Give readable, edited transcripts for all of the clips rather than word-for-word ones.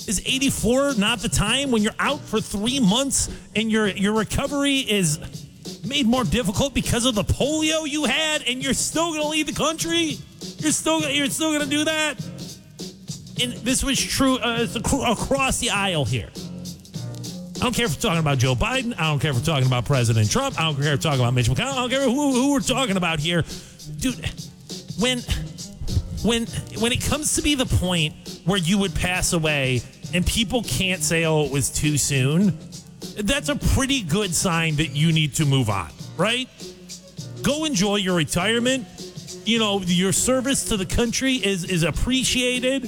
Is 84 not the time when you're out for 3 months and your recovery is made more difficult because of the polio you had, and you're still going to leave the country? You're still going to do that? And this was true across the aisle here. I don't care if we're talking about Joe Biden. I don't care if we're talking about President Trump. I don't care if we're talking about Mitch McConnell. I don't care who we're talking about here. Dude, when it comes to be the point where you would pass away and people can't say, oh, it was too soon, that's a pretty good sign that you need to move on, right? Go enjoy your retirement. You know, your service to the country is appreciated.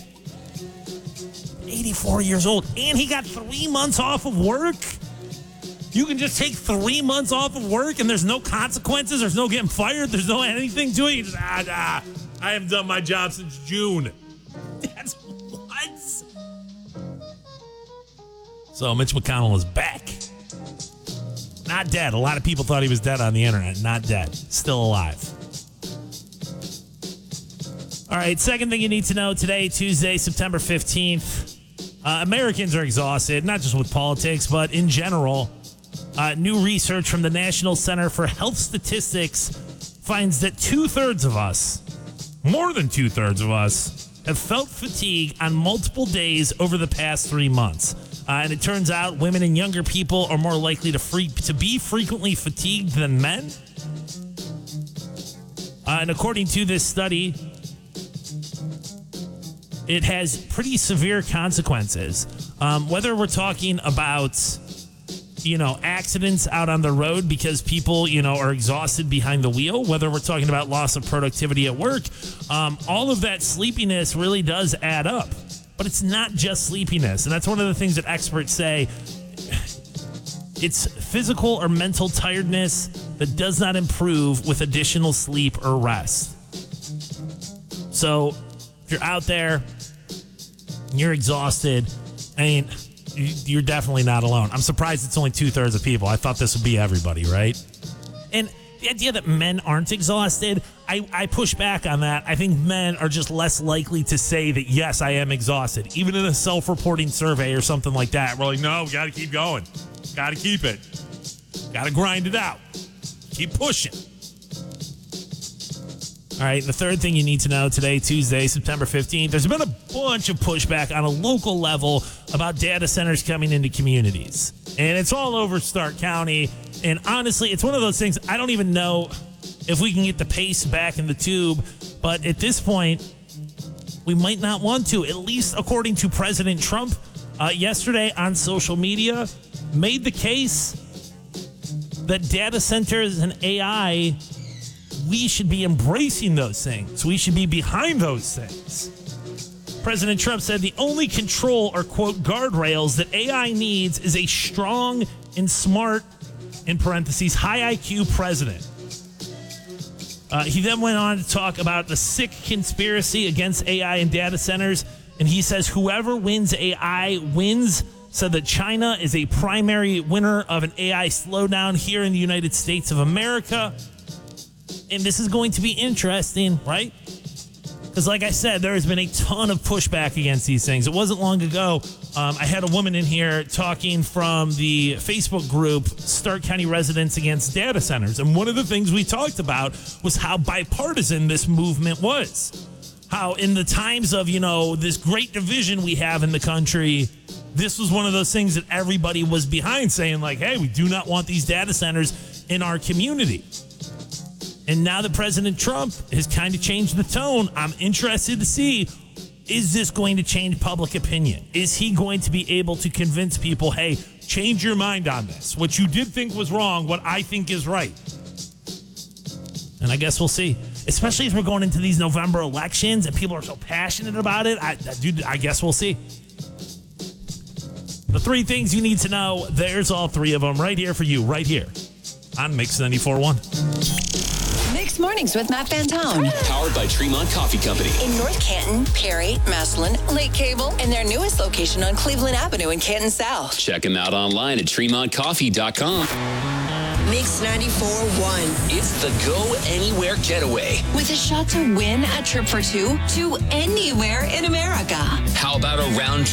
84 years old, and he got 3 months off of work. You can just take 3 months off of work, and there's no consequences. There's no getting fired. There's no anything to it. You just, I haven't done my job since June. That's what? So Mitch McConnell is back. Not dead. A lot of people thought he was dead on the internet. Not dead. Still alive. All right, second thing you need to know today, Tuesday, September 15th. Americans are exhausted, not just with politics, but in general. New research from the National Center for Health Statistics finds that 2/3 of us, more than 2/3 of us, have felt fatigue on multiple days over the past 3 months. And it turns out women and younger people are more likely to be frequently fatigued than men. And according to this study, it has pretty severe consequences. Whether we're talking about, accidents out on the road because people, are exhausted behind the wheel, whether we're talking about loss of productivity at work, all of that sleepiness really does add up. But it's not just sleepiness. And that's one of the things that experts say. It's physical or mental tiredness that does not improve with additional sleep or rest. So if you're out there, you're exhausted, you're definitely not alone. I'm surprised it's only 2/3 of people. I thought this would be everybody, right? And the idea that men aren't exhausted, I push back on that. I think men are just less likely to say that, yes, I am exhausted. Even in a self-reporting survey or something like that, we're like, no, we got to keep going. Got to keep it. Got to grind it out. Keep pushing. All right, the third thing you need to know today, Tuesday, September 15th, there's been a bunch of pushback on a local level about data centers coming into communities. And it's all over Stark County. And honestly, it's one of those things, I don't even know if we can get the pace back in the tube. But at this point, we might not want to, at least according to President Trump yesterday on social media, made the case that data centers and AI, we should be embracing those things. We should be behind those things. President Trump said the only control or, quote, guardrails that AI needs is a strong and smart, in parentheses, high IQ president. He then went on to talk about the sick conspiracy against AI and data centers. And he says whoever wins AI wins. Said that China is a primary winner of an AI slowdown here in the United States of America. And this is going to be interesting, right? Because like I said, there has been a ton of pushback against these things. It wasn't long ago, I had a woman in here talking from the Facebook group, Stark County Residents Against Data Centers. And one of the things we talked about was how bipartisan this movement was. How in the times of, this great division we have in the country, this was one of those things that everybody was behind, saying like, hey, we do not want these data centers in our community. And now that President Trump has kind of changed the tone, I'm interested to see, is this going to change public opinion? Is he going to be able to convince people, hey, change your mind on this? What you did think was wrong, what I think is right. And I guess we'll see. Especially as we're going into these November elections and people are so passionate about it. I guess we'll see. The three things you need to know, there's all three of them right here for you, right here on Mix 94.1. Mixed Mornings with Matt Fantone. Powered by Tremont Coffee Company. In North Canton, Perry, Massillon, Lake Cable, and their newest location on Cleveland Avenue in Canton South. Check them out online at TremontCoffee.com. Mix 94.1. It's the Go Anywhere Getaway. With a shot to win a trip for two to anywhere in America. How about a round